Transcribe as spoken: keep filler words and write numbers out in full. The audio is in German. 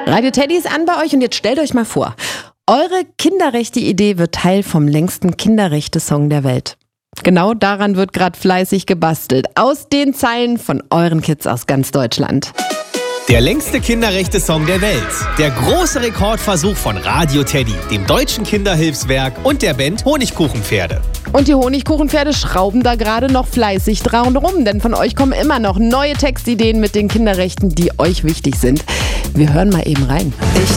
Radio Teddy ist an bei euch und jetzt stellt euch mal vor, eure Kinderrechte-Idee wird Teil vom längsten Kinderrechte-Song der Welt. Genau daran wird gerade fleißig gebastelt. Aus den Zeilen von euren Kids aus ganz Deutschland. Der längste Kinderrechte-Song der Welt. Der große Rekordversuch von Radio Teddy, dem Deutschen Kinderhilfswerk und der Band Honigkuchenpferde. Und die Honigkuchenpferde schrauben da gerade noch fleißig dran rum, denn von euch kommen immer noch neue Textideen mit den Kinderrechten, die euch wichtig sind. Wir hören mal eben rein. Ich